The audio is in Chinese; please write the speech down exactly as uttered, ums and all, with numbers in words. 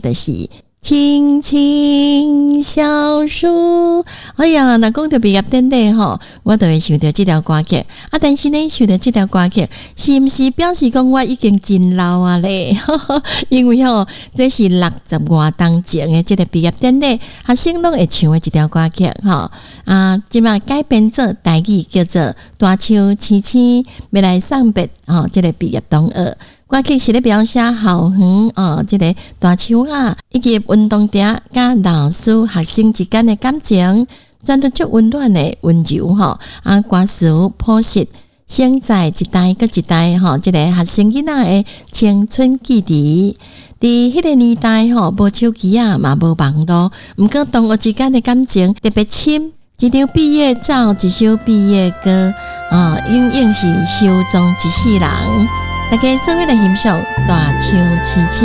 就是青青小树。哎呀，若讲到毕业典礼吼，我就会想到这条歌曲啊。但是呢，想到这条歌曲，是不是表示讲我已经真老啊咧？因为吼，这是六十外当前的这个毕业典礼，学生拢会唱的一条歌曲吼啊。即马改编做台语叫做《大树青青要来送别》吼，这个毕业同学。歌曲是咧描写校园哦，这个大树啊，以及运动场甲老师学生之间的感情，转得足温暖的温柔吼。啊，歌词朴实，承载一代搁一代吼，这个学生囡仔的青春记忆。伫迄个年代吼，无手机啊，嘛无网络，毋过同学之间的感情特别深。一张毕业照，一首毕业歌，啊，永远是收藏一世人。大家做伙来欣赏《大树青青》。